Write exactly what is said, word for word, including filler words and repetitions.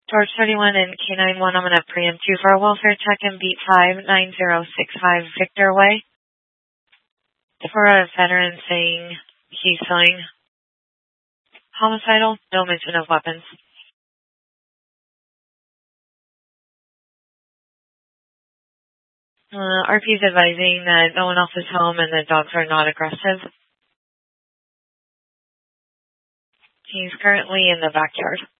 George thirty-one and K nine one, I'm going to preempt you for a welfare check and beat five nine zero six five Victor Way. For a veteran saying he's feeling homicidal, no mention of weapons. Uh, R P is advising that no one else is home and the dogs are not aggressive. He's currently in the backyard.